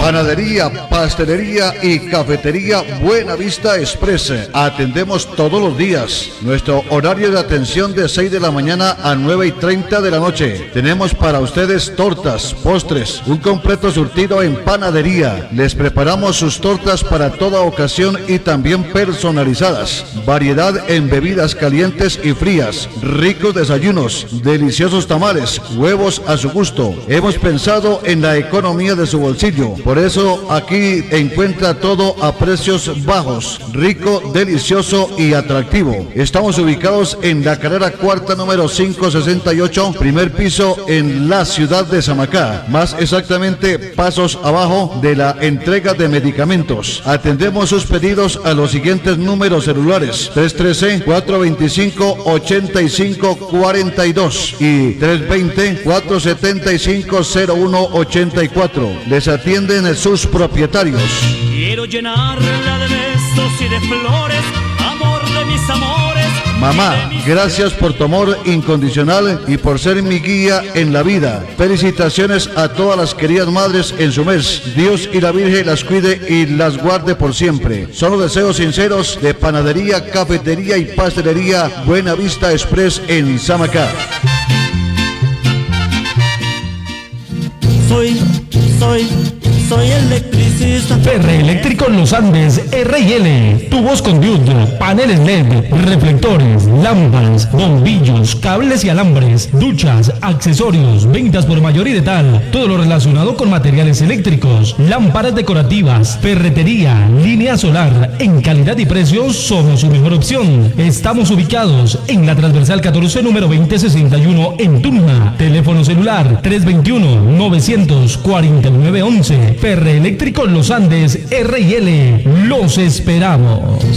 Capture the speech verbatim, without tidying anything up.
Panadería, pastelería y cafetería Buena Vista Express. Atendemos todos los días. Nuestro horario de atención de seis de la mañana a nueve y treinta de la noche. Tenemos para ustedes tortas, postres, un completo surtido en panadería. Les preparamos sus tortas para toda ocasión y también personalizadas. Variedad en bebidas calientes y frías, ricos desayunos, deliciosos tamales, huevos a su gusto. Hemos pensado en la economía de su bolsillo. Por eso aquí encuentra todo a precios bajos, rico, delicioso y atractivo. Estamos ubicados en la carrera cuarta número quinientos sesenta y ocho, primer piso en la ciudad de Samacá. Más exactamente, pasos abajo de la entrega de medicamentos. Atendemos sus pedidos a los siguientes números celulares: tres uno tres, cuatro dos cinco, ocho cinco cuatro dos y tres dos cero, cuatro siete cinco, cero uno ocho cuatro. Les atienden sus propietarios. Quiero llenarla de besos y de flores, amor de mis amores. Mamá, gracias por tu amor incondicional y por ser mi guía en la vida. Felicitaciones a todas las queridas madres en su mes. Dios y la Virgen las cuide y las guarde por siempre. Son los deseos sinceros de Panadería, Cafetería y Pastelería Buena Vista Express en Samacá. Soy, soy, soy electricista. Ferreeléctrico Los Andes R y L, tubos conduit, paneles L E D, reflectores, lámparas, bombillos, cables y alambres, duchas, accesorios, ventas por mayor y de tal, todo lo relacionado con materiales eléctricos, lámparas decorativas, ferretería, línea solar, en calidad y precios somos su mejor opción. Estamos ubicados en la transversal catorce número veinte sesenta y uno en Tunja. Teléfono celular tres dos uno, nueve cuatro nueve uno uno. Ferreeléctrico Los Andes R y L, los esperamos.